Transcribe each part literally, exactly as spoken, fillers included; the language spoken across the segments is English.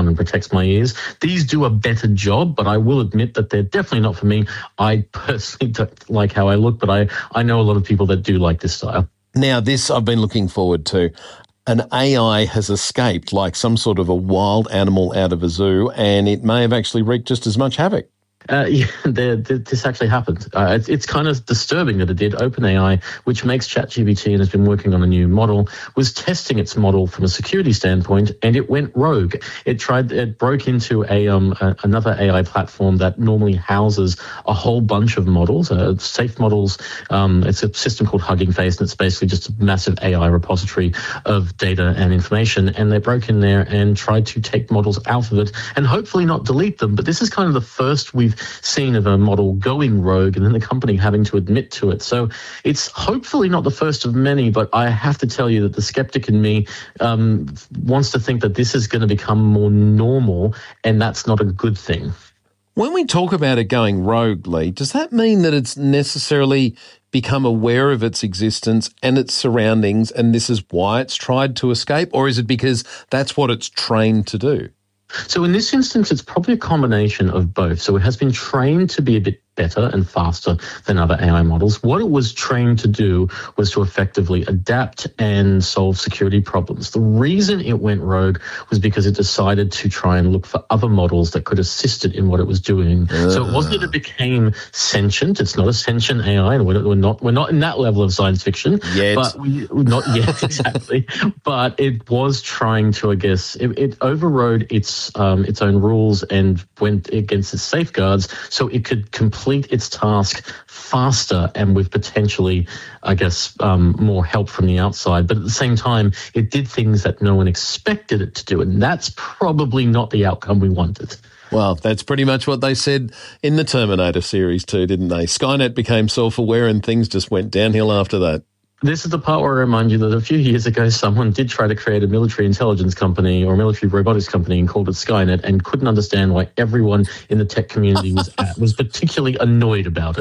and protects my ears. These do a better job, but I will admit that they're definitely not for me. I personally don't like how I look, but I, I know a lot of people that do like this style. Now, this I've been looking forward to. An A I has escaped like some sort of a wild animal out of a zoo, and it may have actually wreaked just as much havoc. Uh, yeah, there, there, this actually happened. Uh, it's, it's kind of disturbing that it did. OpenAI, which makes ChatGPT and has been working on a new model, was testing its model from a security standpoint, and it went rogue. It tried, it broke into a um a, another A I platform that normally houses a whole bunch of models, uh, safe models. Um, it's a system called Hugging Face, and it's basically just a massive A I repository of data and information. And they broke in there and tried to take models out of it, and hopefully not delete them. But this is kind of the first we've seen of a model going rogue and then the company having to admit to it. So it's hopefully not the first of many, but I have to tell you that the skeptic in me um, wants to think that this is going to become more normal, and that's not a good thing. When we talk about it going rogue, Lee, does that mean that it's necessarily become aware of its existence and its surroundings, and this is why it's tried to escape, or is it because that's what it's trained to do? So in this instance, it's probably a combination of both. So it has been trained to be a bit better and faster than other A I models. What it was trained to do was to effectively adapt and solve security problems. The reason it went rogue was because it decided to try and look for other models that could assist it in what it was doing. Uh. So it wasn't that it became sentient. It's not a sentient A I, and we're we're not we're not in that level of science fiction. Yet. But we not yet exactly. But it was trying to, I guess, it, it overrode its um, its own rules and went against its safeguards, so it could complete its task faster and with potentially, I guess, um, more help from the outside. But at the same time, it did things that no one expected it to do, and that's probably not the outcome we wanted. Well, that's pretty much what they said in the Terminator series too, didn't they? Skynet became self-aware and things just went downhill after that. This is the part where I remind you that a few years ago, someone did try to create a military intelligence company or a military robotics company and called it Skynet, and couldn't understand why everyone in the tech community was at, was particularly annoyed about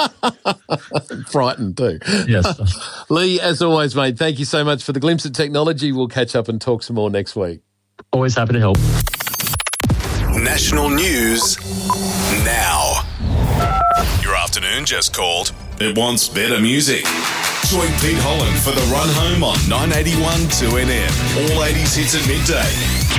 it. Frightened too. Yes. Lee, as always, mate, thank you so much for the glimpse of technology. We'll catch up and talk some more next week. Always happy to help. National news now. Your afternoon just called. It wants better music. Join Pete Holland for the run home on nine eighty-one two N M. All eighties hits at midday.